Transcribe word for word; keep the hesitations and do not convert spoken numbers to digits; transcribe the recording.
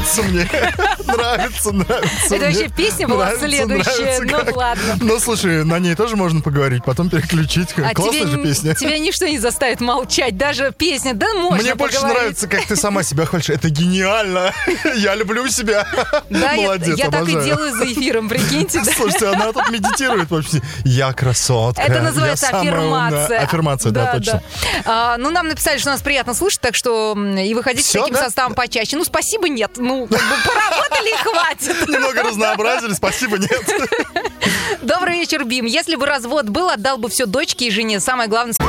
Нравится мне. Нравится, нравится. Это вообще песня была следующая. Ну ладно. Ну слушай, на ней тоже можно поговорить, потом переключить. Классная же песня. Тебя ничто не заставит молчать, даже песня. Да можно Мне больше нравится, как ты сама себя хвалишь. Это гениально. Я люблю себя. Да, молодец, я, я так и обожаю. делаю за эфиром, прикиньте. Да? Слушайте, она тут медитирует вообще. Я красотка. Это называется я аффирмация. Аффирмация, да, да точно. Да. А, ну, нам написали, что нас приятно слушать, так что и выходите Всё, с таким да? составом почаще. Ну, спасибо, нет. Ну, как бы поработали и хватит. Немного разнообразили, спасибо, нет. Добрый вечер, Бим. Если бы развод был, отдал бы все дочке и жене. Самое главное...